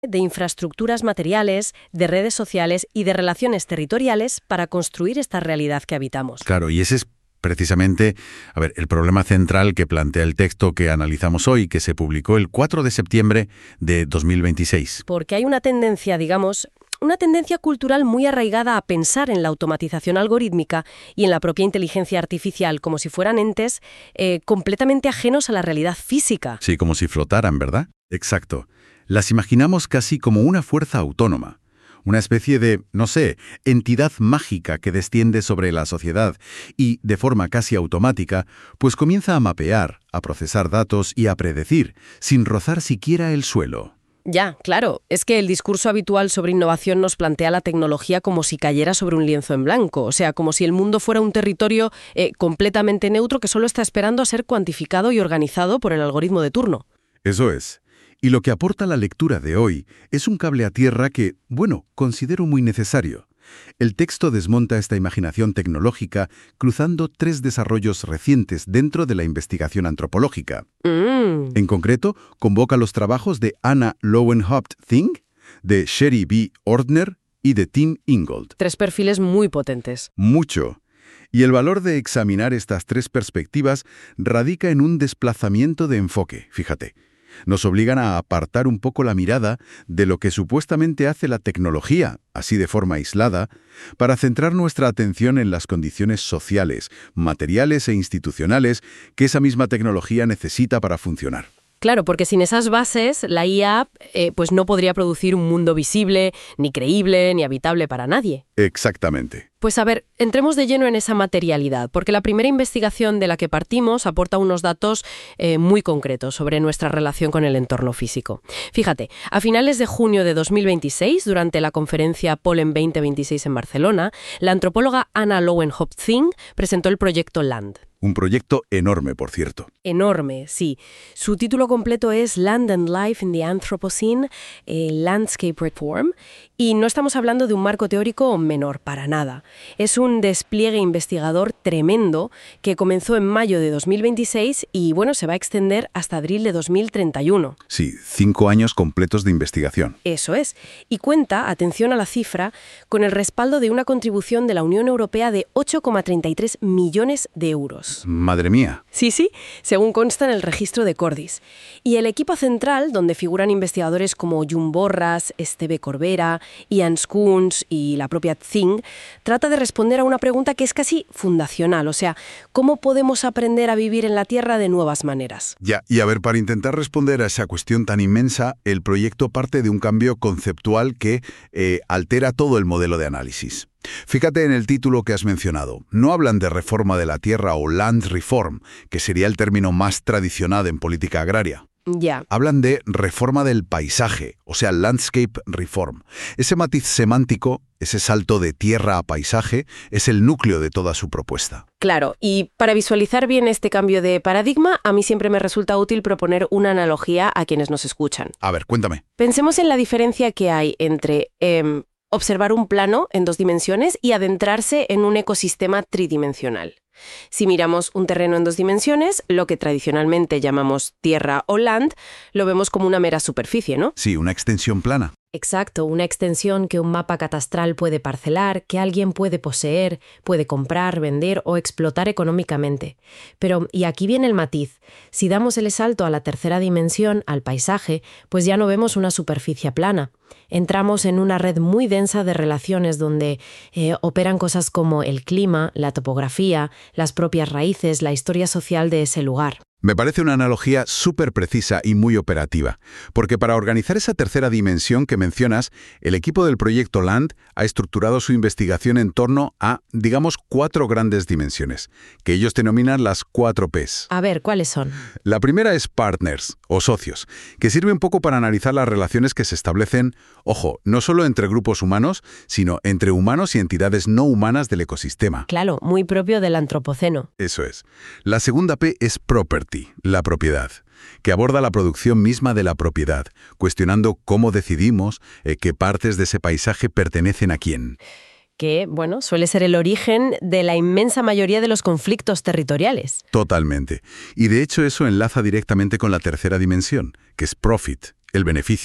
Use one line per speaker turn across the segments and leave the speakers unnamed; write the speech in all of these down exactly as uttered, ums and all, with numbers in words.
de infraestructuras materiales, de redes sociales y de relaciones territoriales para construir esta realidad que habitamos.
Claro, y ese es precisamente, a ver, el problema central que plantea el texto que analizamos hoy, que se publicó el cuatro de septiembre de dos mil veintiséis.
Porque hay una tendencia, digamos, una tendencia cultural muy arraigada a pensar en la automatización algorítmica y en la propia inteligencia artificial como si fueran entes eh, completamente ajenos a la realidad física.
Sí, como si flotaran, ¿verdad? Exacto. Las imaginamos casi como una fuerza autónoma. Una especie de, no sé, entidad mágica que desciende sobre la sociedad y, de forma casi automática, pues comienza a mapear, a procesar datos y a predecir, sin rozar siquiera el suelo.
Ya, claro, es que el discurso habitual sobre innovación nos plantea la tecnología como si cayera sobre un lienzo en blanco, o sea, como si el mundo fuera un territorio eh, completamente neutro que solo está esperando a ser cuantificado y organizado por el algoritmo de turno.
Eso es. Y lo que aporta la lectura de hoy es un cable a tierra que, bueno, considero muy necesario. El texto desmonta esta imaginación tecnológica cruzando tres desarrollos recientes dentro de la investigación antropológica.
Mm.
En concreto, convoca los trabajos de Anna Lowenhaupt-Thing, de Sherry B. Ordner y de Tim Ingold.
Tres perfiles muy potentes.
Mucho. Y el valor de examinar estas tres perspectivas radica en un desplazamiento de enfoque, fíjate. Nos obligan a apartar un poco la mirada de lo que supuestamente hace la tecnología, así de forma aislada, para centrar nuestra atención en las condiciones sociales, materiales e institucionales que esa misma tecnología necesita para funcionar.
Claro, porque sin esas bases, la I A eh, pues no podría producir un mundo visible, ni creíble, ni habitable para nadie.
Exactamente.
Pues a ver, entremos de lleno en esa materialidad, porque la primera investigación de la que partimos aporta unos datos eh, muy concretos sobre nuestra relación con el entorno físico. Fíjate, a finales de junio de dos mil veintiséis, durante la conferencia Pollen veinte veintiséis en Barcelona, la antropóloga Anna Lowenhaupt-Thing presentó el proyecto Land.
Un proyecto enorme, por cierto.
Enorme, sí. Su título completo es Land and Life in the Anthropocene, eh, Landscape Reform, y no estamos hablando de un marco teórico menor, para nada. Es un despliegue investigador tremendo que comenzó en mayo de dos mil veintiséis y, bueno, se va a extender hasta abril de dos mil treinta y uno.
Sí, cinco años completos de investigación.
Eso es. Y cuenta, atención a la cifra, con el respaldo de una contribución de la Unión Europea de ocho coma treinta y tres millones de euros.
Madre mía.
Sí, sí, según consta en el registro de Cordis. Y el equipo central, donde figuran investigadores como Jun Borras, Esteve Corbera, Ian Schoons y la propia Thing, trata de responder a una pregunta que es casi fundacional, o sea, ¿cómo podemos aprender a vivir en la Tierra de nuevas maneras?
Ya, y a ver, para intentar responder a esa cuestión tan inmensa, el proyecto parte de un cambio conceptual que eh, altera todo el modelo de análisis. Fíjate en el título que has mencionado. No hablan de reforma de la tierra o land reform, que sería el término más tradicional en política agraria.
Ya.
Hablan de reforma del paisaje, o sea, landscape reform. Ese matiz semántico, ese salto de tierra a paisaje, es el núcleo de toda su propuesta.
Claro, y para visualizar bien este cambio de paradigma, a mí siempre me resulta útil proponer una analogía a quienes nos escuchan.
A ver, cuéntame.
Pensemos en la diferencia que hay entre Eh, observar un plano en dos dimensiones y adentrarse en un ecosistema tridimensional. Si miramos un terreno en dos dimensiones, lo que tradicionalmente llamamos tierra o land, lo vemos como una mera superficie, ¿no?
Sí, una extensión plana.
Exacto, una extensión que un mapa catastral puede parcelar, que alguien puede poseer, puede comprar, vender o explotar económicamente. Pero, y aquí viene el matiz, si damos el salto a la tercera dimensión, al paisaje, pues ya no vemos una superficie plana. Entramos en una red muy densa de relaciones donde eh, operan cosas como el clima, la topografía, las propias raíces, la historia social de ese lugar.
Me parece una analogía súper precisa y muy operativa, porque para organizar esa tercera dimensión que mencionas, el equipo del proyecto Land ha estructurado su investigación en torno a, digamos, cuatro grandes dimensiones, que ellos denominan las cuatro P's.
A ver, ¿cuáles son?
La primera es partners, o socios, que sirve un poco para analizar las relaciones que se establecen, ojo, no solo entre grupos humanos, sino entre humanos y entidades no humanas del ecosistema.
Claro, muy propio del antropoceno.
Eso es. La segunda P es property, la propiedad, que aborda la producción misma de la propiedad, cuestionando cómo decidimos eh, qué partes de ese paisaje pertenecen a quién.
Que, bueno, suele ser el origen de la inmensa mayoría de los conflictos territoriales.
Totalmente. Y de hecho eso enlaza directamente con la tercera dimensión, que es profit, el beneficio.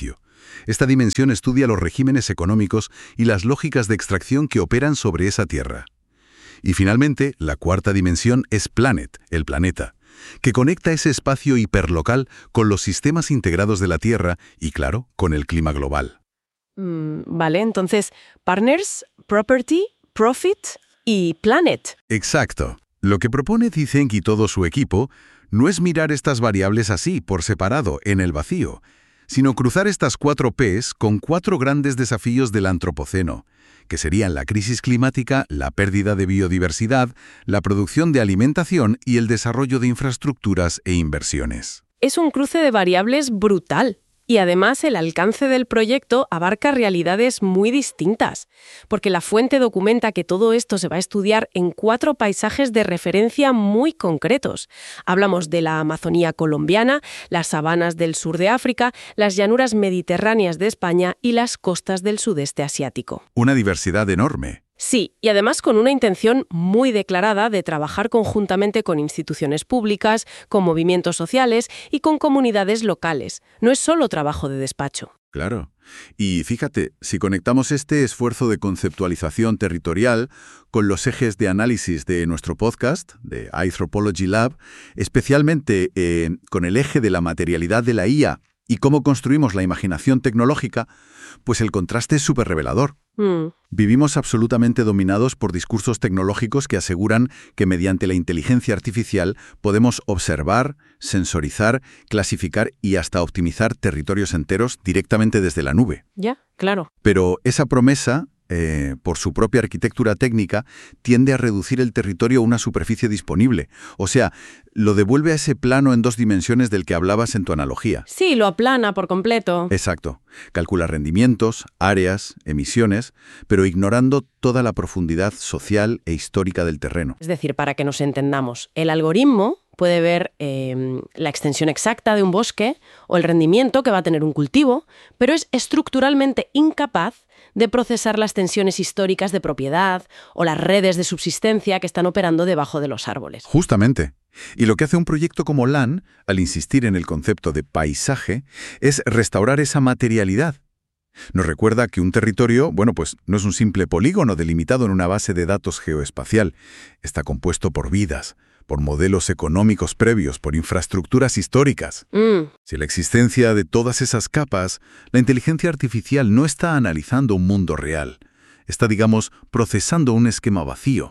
Esta dimensión estudia los regímenes económicos y las lógicas de extracción que operan sobre esa Tierra. Y finalmente, la cuarta dimensión es Planet, el planeta, que conecta ese espacio hiperlocal con los sistemas integrados de la Tierra y, claro, con el clima global.
Mm, vale, entonces, Partners, Property, Profit y Planet.
Exacto. Lo que propone Csikszentmihalyi y todo su equipo no es mirar estas variables así, por separado, en el vacío, sino cruzar estas cuatro P's con cuatro grandes desafíos del antropoceno, que serían la crisis climática, la pérdida de biodiversidad, la producción de alimentación y el desarrollo de infraestructuras e inversiones.
Es un cruce de variables brutal. Y además el alcance del proyecto abarca realidades muy distintas, porque la fuente documenta que todo esto se va a estudiar en cuatro paisajes de referencia muy concretos. Hablamos de la Amazonía colombiana, las sabanas del sur de África, las llanuras mediterráneas de España y las costas del sudeste asiático.
Una diversidad enorme.
Sí, y además con una intención muy declarada de trabajar conjuntamente con instituciones públicas, con movimientos sociales y con comunidades locales. No es solo trabajo de despacho.
Claro. Y fíjate, si conectamos este esfuerzo de conceptualización territorial con los ejes de análisis de nuestro podcast, de iAnthropology Lab, especialmente eh, con el eje de la materialidad de la I A y cómo construimos la imaginación tecnológica, pues el contraste es súper revelador.
Mm.
Vivimos absolutamente dominados por discursos tecnológicos que aseguran que mediante la inteligencia artificial podemos observar, sensorizar, clasificar y hasta optimizar territorios enteros directamente desde la nube.
Ya, claro.
Pero esa promesa, eh, por su propia arquitectura técnica, tiende a reducir el territorio a una superficie disponible. O sea, lo devuelve a ese plano en dos dimensiones del que hablabas en tu analogía.
Sí, lo aplana por completo.
Exacto. Calcula rendimientos, áreas, emisiones, pero ignorando toda la profundidad social e histórica del terreno.
Es decir, para que nos entendamos, el algoritmo puede ver eh, la extensión exacta de un bosque o el rendimiento que va a tener un cultivo, pero es estructuralmente incapaz de procesar las tensiones históricas de propiedad o las redes de subsistencia que están operando debajo de los árboles.
Justamente. Y lo que hace un proyecto como LAN, al insistir en el concepto de paisaje, es restaurar esa materialidad. Nos recuerda que un territorio, bueno, pues no es un simple polígono delimitado en una base de datos geoespacial. Está compuesto por vidas, por modelos económicos previos, por infraestructuras históricas.
Mm.
Si la existencia de todas esas capas, la inteligencia artificial no está analizando un mundo real. Está, digamos, procesando un esquema vacío.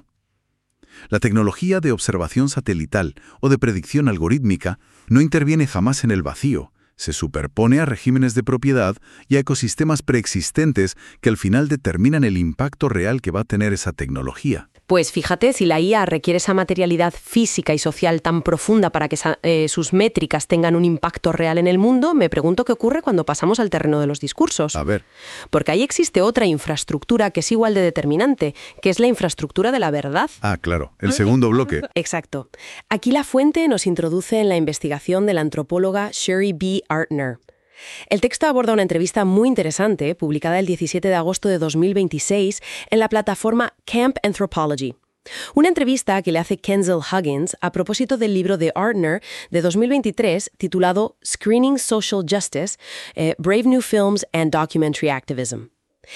La tecnología de observación satelital o de predicción algorítmica no interviene jamás en el vacío. Se superpone a regímenes de propiedad y a ecosistemas preexistentes que al final determinan el impacto real que va a tener esa tecnología.
Pues fíjate, si la I A requiere esa materialidad física y social tan profunda para que esa, eh, sus métricas tengan un impacto real en el mundo, me pregunto qué ocurre cuando pasamos al terreno de los discursos.
A ver.
Porque ahí existe otra infraestructura que es igual de determinante, que es la infraestructura de la verdad.
Ah, claro, el segundo bloque.
Exacto. Aquí la fuente nos introduce en la investigación de la antropóloga Sherry B. Artner. El texto aborda una entrevista muy interesante, publicada el diecisiete de agosto de dos mil veintiséis en la plataforma Camp Anthropology. Una entrevista que le hace Kenzel Huggins a propósito del libro de Artner de dos mil veintitrés titulado Screening Social Justice, eh, Brave New Films and Documentary Activism.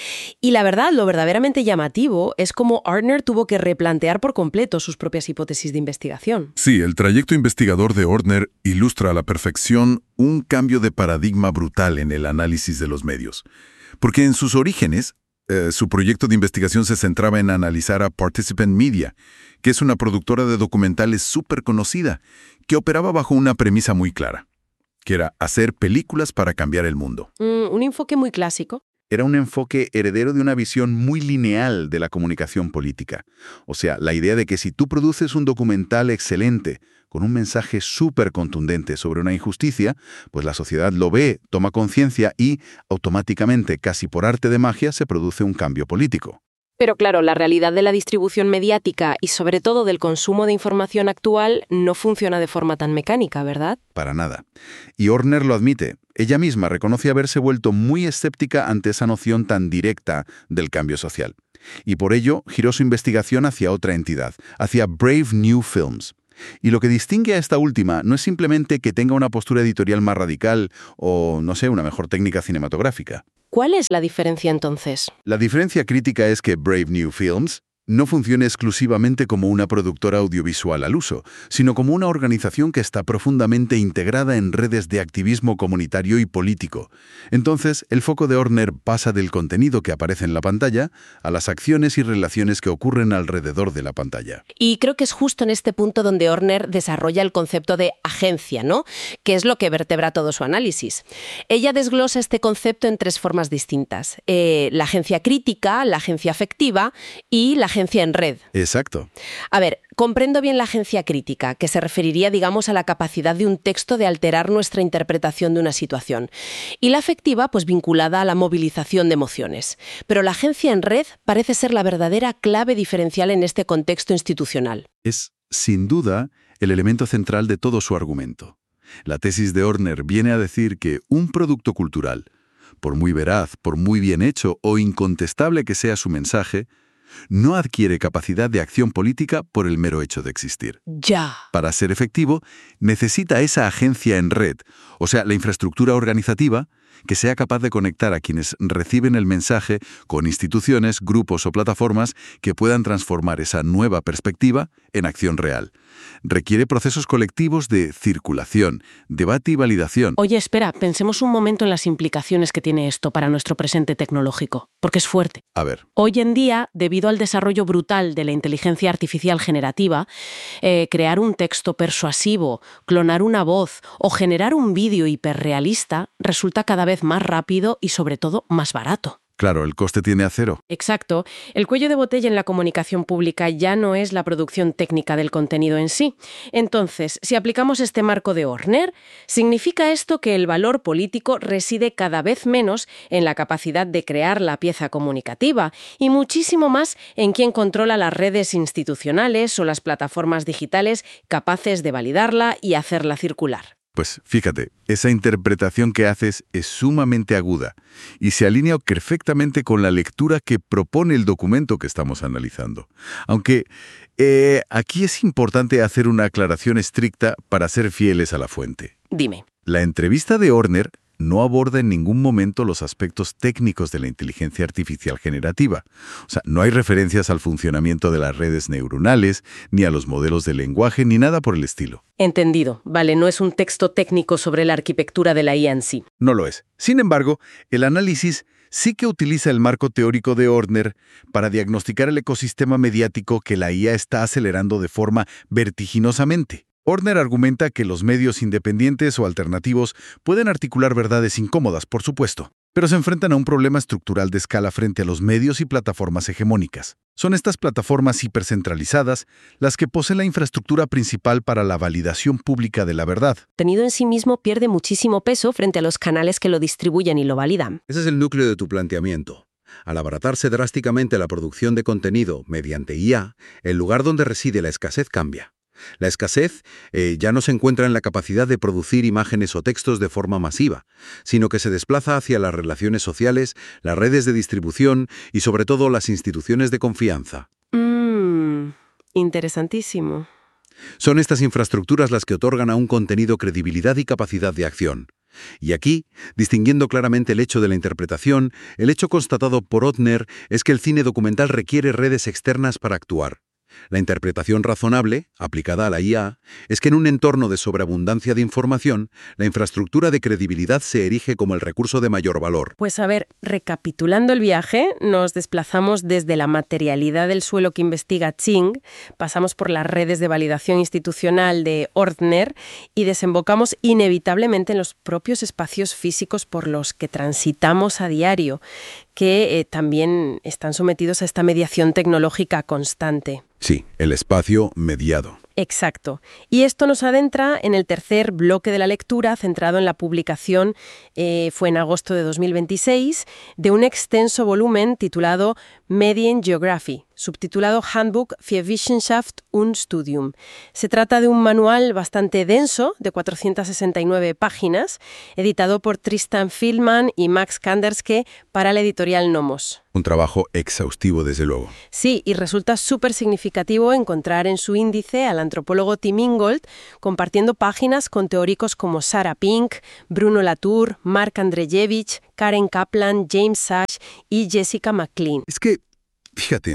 Y la verdad, lo verdaderamente llamativo es cómo Artner tuvo que replantear por completo sus propias hipótesis de investigación.
Sí, el trayecto investigador de Artner ilustra a la perfección un cambio de paradigma brutal en el análisis de los medios. Porque en sus orígenes, eh, su proyecto de investigación se centraba en analizar a Participant Media, que es una productora de documentales súper conocida, que operaba bajo una premisa muy clara, que era hacer películas para cambiar el mundo.
Mm, un enfoque muy clásico.
Era un enfoque heredero de una visión muy lineal de la comunicación política. O sea, la idea de que si tú produces un documental excelente, con un mensaje súper contundente sobre una injusticia, pues la sociedad lo ve, toma conciencia y, automáticamente, casi por arte de magia, se produce un cambio político.
Pero claro, la realidad de la distribución mediática y sobre todo del consumo de información actual no funciona de forma tan mecánica, ¿verdad?
Para nada. Y Artner lo admite. Ella misma reconoce haberse vuelto muy escéptica ante esa noción tan directa del cambio social. Y por ello giró su investigación hacia otra entidad, hacia Brave New Films, Y lo que distingue a esta última no es simplemente que tenga una postura editorial más radical o, no sé, una mejor técnica cinematográfica.
¿Cuál es la diferencia entonces?
La diferencia crítica es que Brave New Films no funciona exclusivamente como una productora audiovisual al uso, sino como una organización que está profundamente integrada en redes de activismo comunitario y político. Entonces, el foco de Orner pasa del contenido que aparece en la pantalla a las acciones y relaciones que ocurren alrededor de la pantalla.
Y creo que es justo en este punto donde Orner desarrolla el concepto de agencia, ¿no? Que es lo que vertebra todo su análisis. Ella desglosa este concepto en tres formas distintas. Eh, la agencia crítica, la agencia afectiva y la agencia en red.
Exacto.
A ver, comprendo bien la agencia crítica, que se referiría, digamos, a la capacidad de un texto de alterar nuestra interpretación de una situación. Y la afectiva, pues vinculada a la movilización de emociones. Pero la agencia en red parece ser la verdadera clave diferencial en este contexto institucional.
Es, sin duda, el elemento central de todo su argumento. La tesis de Orner viene a decir que un producto cultural, por muy veraz, por muy bien hecho o incontestable que sea su mensaje, no adquiere capacidad de acción política por el mero hecho de existir.
Ya.
Para ser efectivo, necesita esa agencia en red, o sea, la infraestructura organizativa, que sea capaz de conectar a quienes reciben el mensaje con instituciones, grupos o plataformas que puedan transformar esa nueva perspectiva en acción real. Requiere procesos colectivos de circulación, debate y validación.
Oye, espera, pensemos un momento en las implicaciones que tiene esto para nuestro presente tecnológico, porque es fuerte.
A ver.
Hoy en día, debido al desarrollo brutal de la inteligencia artificial generativa, eh, crear un texto persuasivo, clonar una voz o generar un vídeo hiperrealista resulta cada vez más rápido y, sobre todo, más barato.
Claro, el coste tiene a cero.
Exacto. El cuello de botella en la comunicación pública ya no es la producción técnica del contenido en sí. Entonces, si aplicamos este marco de Orner, significa esto que el valor político reside cada vez menos en la capacidad de crear la pieza comunicativa y muchísimo más en quién controla las redes institucionales o las plataformas digitales capaces de validarla y hacerla circular.
Pues fíjate, esa interpretación que haces es sumamente aguda y se alinea perfectamente con la lectura que propone el documento que estamos analizando. Aunque eh, aquí es importante hacer una aclaración estricta para ser fieles a la fuente.
Dime.
La entrevista de Orner no aborda en ningún momento los aspectos técnicos de la inteligencia artificial generativa. O sea, no hay referencias al funcionamiento de las redes neuronales, ni a los modelos de lenguaje, ni nada por el estilo.
Entendido. Vale, no es un texto técnico sobre la arquitectura de la I A en sí.
No lo es. Sin embargo, el análisis sí que utiliza el marco teórico de Orner para diagnosticar el ecosistema mediático que la I A está acelerando de forma vertiginosamente. Orner argumenta que los medios independientes o alternativos pueden articular verdades incómodas, por supuesto, pero se enfrentan a un problema estructural de escala frente a los medios y plataformas hegemónicas. Son estas plataformas hipercentralizadas las que poseen la infraestructura principal para la validación pública de la verdad.
El contenido en sí mismo pierde muchísimo peso frente a los canales que lo distribuyen y lo validan.
Ese es el núcleo de tu planteamiento. Al abaratarse drásticamente la producción de contenido mediante I A, el lugar donde reside la escasez cambia. La escasez eh, ya no se encuentra en la capacidad de producir imágenes o textos de forma masiva, sino que se desplaza hacia las relaciones sociales, las redes de distribución y sobre todo las instituciones de confianza.
Mmm, interesantísimo.
Son estas infraestructuras las que otorgan a un contenido credibilidad y capacidad de acción. Y aquí, distinguiendo claramente el hecho de la interpretación, el hecho constatado por Orner es que el cine documental requiere redes externas para actuar. La interpretación razonable, aplicada a la I A, es que en un entorno de sobreabundancia de información, la infraestructura de credibilidad se erige como el recurso de mayor valor.
Pues a ver, recapitulando el viaje, nos desplazamos desde la materialidad del suelo que investiga Ching, pasamos por las redes de validación institucional de Orner y desembocamos inevitablemente en los propios espacios físicos por los que transitamos a diario, que eh, también están sometidos a esta mediación tecnológica constante.
Sí, el espacio mediado.
Exacto. Y esto nos adentra en el tercer bloque de la lectura, centrado en la publicación, eh, fue en agosto de dos mil veintiséis, de un extenso volumen titulado Median Geography, subtitulado Handbuch für Wissenschaft und Studium. Se trata de un manual bastante denso, de cuatrocientas sesenta y nueve páginas, editado por Tristan Feldman y Max Kanderske para la editorial Nomos.
Un trabajo exhaustivo, desde luego.
Sí, y resulta súper significativo encontrar en su índice al antropólogo Tim Ingold compartiendo páginas con teóricos como Sarah Pink, Bruno Latour, Mark Andreyevich, Karen Kaplan, James Sachs y Jessica McLean.
Es que, fíjate,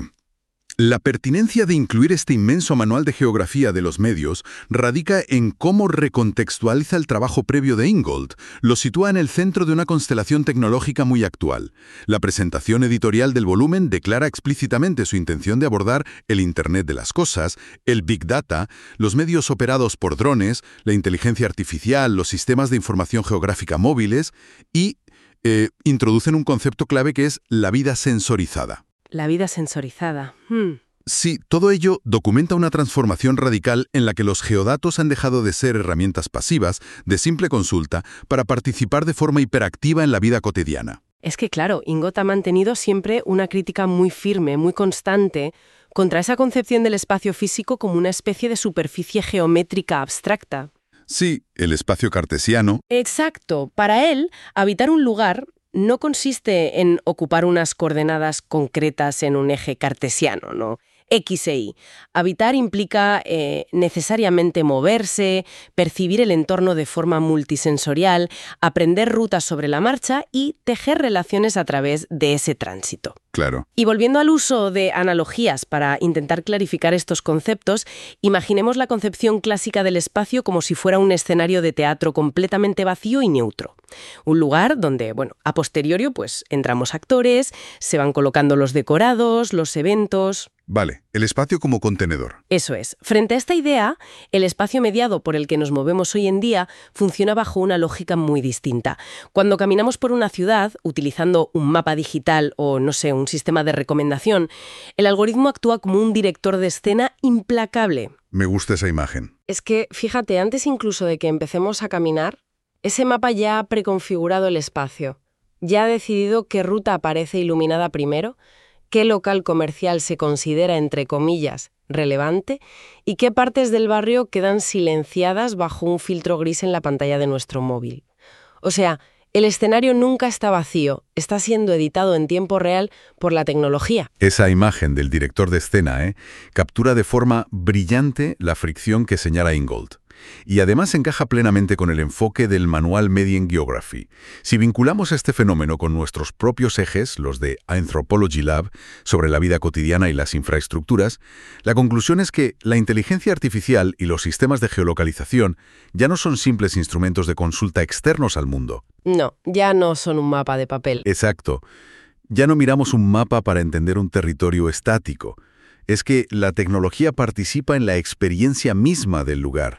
la pertinencia de incluir este inmenso manual de geografía de los medios radica en cómo recontextualiza el trabajo previo de Ingold, lo sitúa en el centro de una constelación tecnológica muy actual. La presentación editorial del volumen declara explícitamente su intención de abordar el Internet de las cosas, el Big Data, los medios operados por drones, la inteligencia artificial, los sistemas de información geográfica móviles y eh, introducen un concepto clave que es la vida sensorizada.
La vida sensorizada. Hmm.
Sí, todo ello documenta una transformación radical en la que los geodatos han dejado de ser herramientas pasivas, de simple consulta, para participar de forma hiperactiva en la vida cotidiana.
Es que, claro, Ingold ha mantenido siempre una crítica muy firme, muy constante, contra esa concepción del espacio físico como una especie de superficie geométrica abstracta.
Sí, el espacio cartesiano.
Exacto. Para él, habitar un lugar no consiste en ocupar unas coordenadas concretas en un eje cartesiano, ¿no? X e Y. Habitar implica eh, necesariamente moverse, percibir el entorno de forma multisensorial, aprender rutas sobre la marcha y tejer relaciones a través de ese tránsito.
Claro.
Y volviendo al uso de analogías para intentar clarificar estos conceptos, imaginemos la concepción clásica del espacio como si fuera un escenario de teatro completamente vacío y neutro. Un lugar donde, bueno, a posteriori, pues entramos actores, se van colocando los decorados, los eventos.
Vale, el espacio como contenedor.
Eso es. Frente a esta idea, el espacio mediado por el que nos movemos hoy en día funciona bajo una lógica muy distinta. Cuando caminamos por una ciudad, utilizando un mapa digital o, no sé, un sistema de recomendación, el algoritmo actúa como un director de escena implacable.
Me gusta esa imagen.
Es que, fíjate, antes incluso de que empecemos a caminar, ese mapa ya ha preconfigurado el espacio. Ya ha decidido qué ruta aparece iluminada primero, qué local comercial se considera, entre comillas, relevante y qué partes del barrio quedan silenciadas bajo un filtro gris en la pantalla de nuestro móvil. O sea, el escenario nunca está vacío, está siendo editado en tiempo real por la tecnología.
Esa imagen del director de escena ¿eh? captura de forma brillante la fricción que señala Ingold. Y además encaja plenamente con el enfoque del manual Median Geography. Si vinculamos este fenómeno con nuestros propios ejes, los de Anthropology Lab, sobre la vida cotidiana y las infraestructuras, la conclusión es que la inteligencia artificial y los sistemas de geolocalización ya no son simples instrumentos de consulta externos al mundo.
No, ya no son un mapa de papel.
Exacto. Ya no miramos un mapa para entender un territorio estático. Es que la tecnología participa en la experiencia misma del lugar.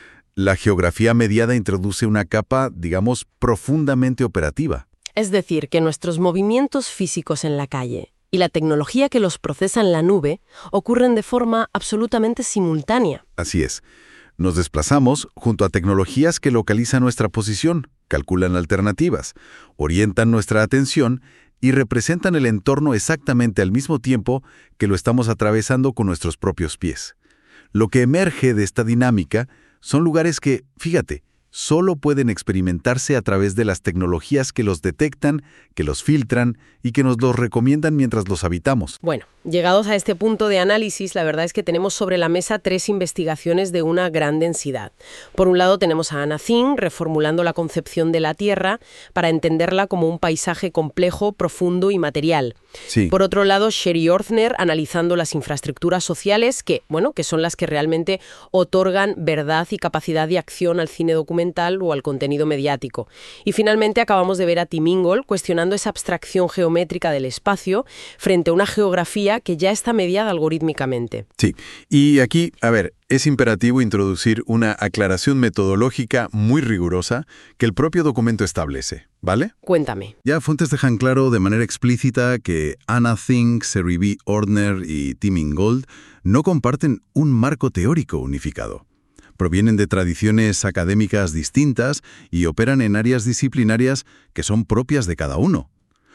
La geografía mediada introduce una capa, digamos, profundamente operativa.
Es decir, que nuestros movimientos físicos en la calle y la tecnología que los procesa en la nube ocurren de forma absolutamente simultánea.
Así es. Nos desplazamos junto a tecnologías que localizan nuestra posición, calculan alternativas, orientan nuestra atención y representan el entorno exactamente al mismo tiempo que lo estamos atravesando con nuestros propios pies. Lo que emerge de esta dinámica son lugares que, fíjate, solo pueden experimentarse a través de las tecnologías que los detectan, que los filtran y que nos los recomiendan mientras los habitamos.
Bueno, llegados a este punto de análisis, la verdad es que tenemos sobre la mesa tres investigaciones de una gran densidad. Por un lado tenemos a Anna Tsing reformulando la concepción de la Tierra para entenderla como un paisaje complejo, profundo y material.
Sí.
Por otro lado, Sherry Orthner analizando las infraestructuras sociales que, bueno, que son las que realmente otorgan verdad y capacidad de acción al cine documental o al contenido mediático. Y finalmente acabamos de ver a Tim Ingold cuestionando esa abstracción geométrica del espacio frente a una geografía que ya está mediada algorítmicamente.
Sí, y aquí, a ver, es imperativo introducir una aclaración metodológica muy rigurosa que el propio documento establece, ¿vale?
Cuéntame.
Ya fuentes dejan claro de manera explícita que Anna Tsing, Sherry B. Orthner y Tim Ingold no comparten un marco teórico unificado. Provienen de tradiciones académicas distintas y operan en áreas disciplinarias que son propias de cada uno.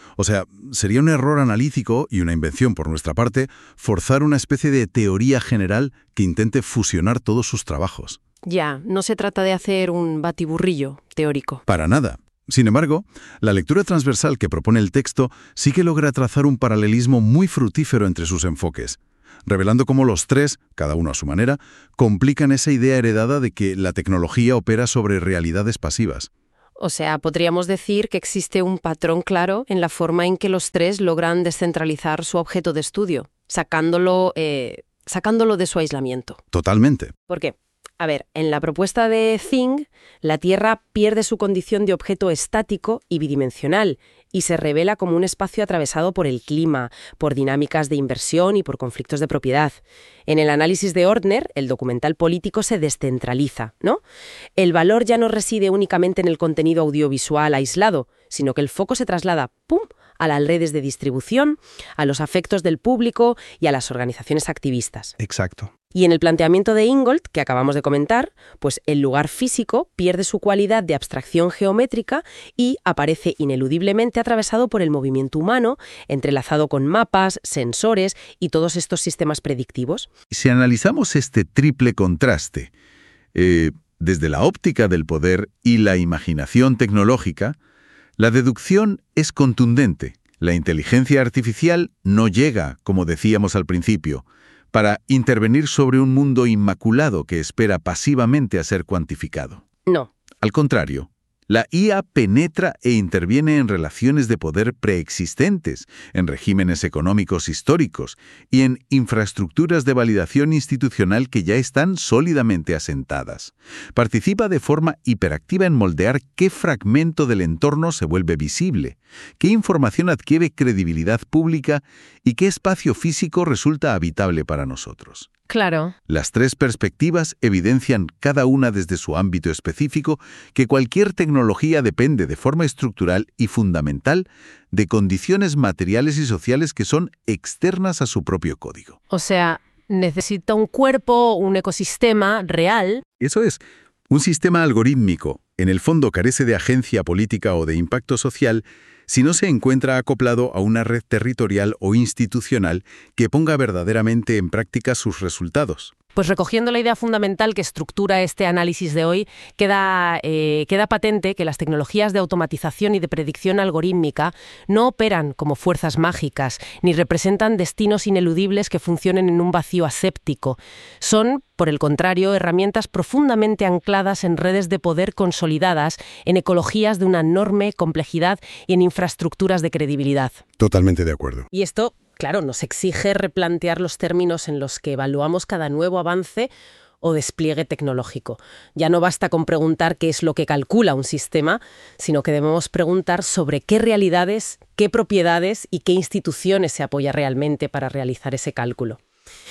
O sea, sería un error analítico y una invención por nuestra parte forzar una especie de teoría general que intente fusionar todos sus trabajos.
Ya, no se trata de hacer un batiburrillo teórico.
Para nada. Sin embargo, la lectura transversal que propone el texto sí que logra trazar un paralelismo muy fructífero entre sus enfoques, revelando cómo los tres, cada uno a su manera, complican esa idea heredada de que la tecnología opera sobre realidades pasivas.
O sea, podríamos decir que existe un patrón claro en la forma en que los tres logran descentralizar su objeto de estudio, sacándolo, eh, sacándolo de su aislamiento.
Totalmente.
¿Por qué? A ver, en la propuesta de Thing, la Tierra pierde su condición de objeto estático y bidimensional y se revela como un espacio atravesado por el clima, por dinámicas de inversión y por conflictos de propiedad. En el análisis de Ortner, el documental político se descentraliza, ¿no? El valor ya no reside únicamente en el contenido audiovisual aislado, sino que el foco se traslada, ¡pum!, a las redes de distribución, a los afectos del público y a las organizaciones activistas.
Exacto.
Y en el planteamiento de Ingold, que acabamos de comentar, pues el lugar físico pierde su cualidad de abstracción geométrica y aparece ineludiblemente atravesado por el movimiento humano, entrelazado con mapas, sensores y todos estos sistemas predictivos.
Si analizamos este triple contraste, eh, desde la óptica del poder y la imaginación tecnológica, la deducción es contundente. La inteligencia artificial no llega, como decíamos al principio, para intervenir sobre un mundo inmaculado que espera pasivamente a ser cuantificado.
No.
Al contrario, la I A penetra e interviene en relaciones de poder preexistentes, en regímenes económicos históricos y en infraestructuras de validación institucional que ya están sólidamente asentadas. Participa de forma hiperactiva en moldear qué fragmento del entorno se vuelve visible, qué información adquiere credibilidad pública y qué espacio físico resulta habitable para nosotros.
Claro.
Las tres perspectivas evidencian, cada una desde su ámbito específico, que cualquier tecnología depende de forma estructural y fundamental de condiciones materiales y sociales que son externas a su propio código.
O sea, necesita un cuerpo, un ecosistema real.
Eso es. Un sistema algorítmico, en el fondo, carece de agencia política o de impacto social si no se encuentra acoplado a una red territorial o institucional que ponga verdaderamente en práctica sus resultados.
Pues recogiendo la idea fundamental que estructura este análisis de hoy, queda, eh, queda patente que las tecnologías de automatización y de predicción algorítmica no operan como fuerzas mágicas, ni representan destinos ineludibles que funcionen en un vacío aséptico. Son, por el contrario, herramientas profundamente ancladas en redes de poder consolidadas, en ecologías de una enorme complejidad y en infraestructuras de credibilidad.
Totalmente de acuerdo.
Y esto, claro, nos exige replantear los términos en los que evaluamos cada nuevo avance o despliegue tecnológico. Ya no basta con preguntar qué es lo que calcula un sistema, sino que debemos preguntar sobre qué realidades, qué propiedades y qué instituciones se apoya realmente para realizar ese cálculo.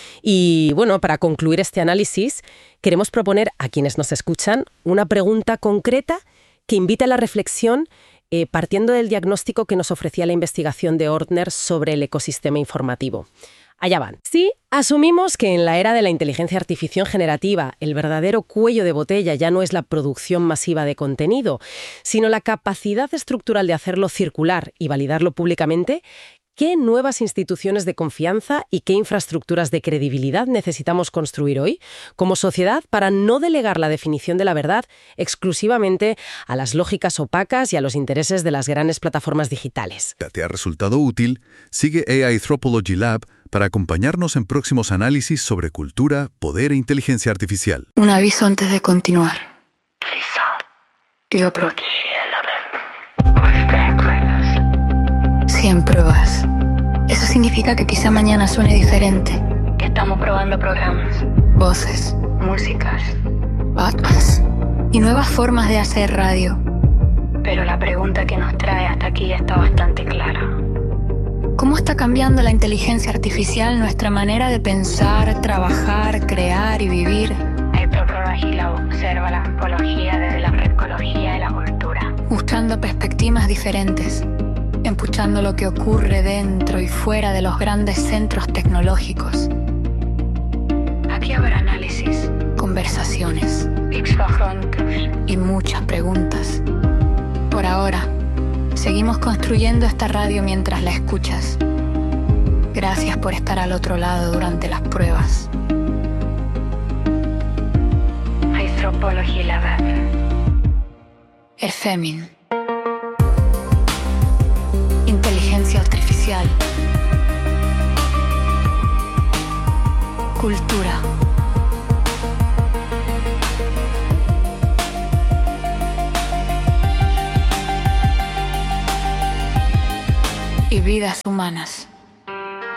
Y bueno, para concluir este análisis, queremos proponer a quienes nos escuchan una pregunta concreta que invita a la reflexión Eh, partiendo del diagnóstico que nos ofrecía la investigación de Ortner sobre el ecosistema informativo. Allá van. Si asumimos que en la era de la inteligencia artificial generativa el verdadero cuello de botella ya no es la producción masiva de contenido, sino la capacidad estructural de hacerlo circular y validarlo públicamente, ¿qué nuevas instituciones de confianza y qué infraestructuras de credibilidad necesitamos construir hoy como sociedad para no delegar la definición de la verdad exclusivamente a las lógicas opacas y a los intereses de las grandes plataformas digitales?
¿Te ha resultado útil? Sigue A I Anthropology Lab para acompañarnos en próximos análisis sobre cultura, poder e inteligencia artificial.
Un aviso antes de continuar. Tío Pro. cien pruebas. Eso significa que quizá mañana suene diferente. Que estamos probando programas, voces, músicas, podcasts y nuevas formas de hacer radio. Pero la pregunta que nos trae hasta aquí está bastante clara. ¿Cómo está cambiando la inteligencia artificial nuestra manera de pensar, trabajar, crear y vivir? El doctor Agila observa la antropología desde la psicología de la cultura, buscando perspectivas diferentes, empuchando lo que ocurre dentro y fuera de los grandes centros tecnológicos. Aquí habrá análisis, conversaciones y muchas preguntas. Por ahora, Seguimos construyendo esta radio mientras la escuchas. Gracias por estar al otro lado durante las pruebas. El Fémin. Inteligencia artificial. Cultura. Y vidas humanas.